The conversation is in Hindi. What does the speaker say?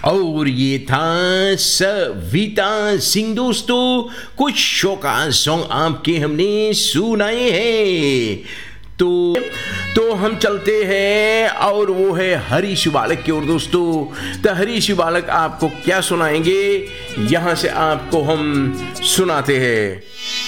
और ये था सविता सिंह। दोस्तों, कुछ शोका सॉन्ग आपके हमने सुनाए हैं। तो हम चलते हैं और वो है हरीश बालक की ओर। दोस्तों, तो हरीश बालक आपको क्या सुनाएंगे, यहां से आपको हम सुनाते हैं।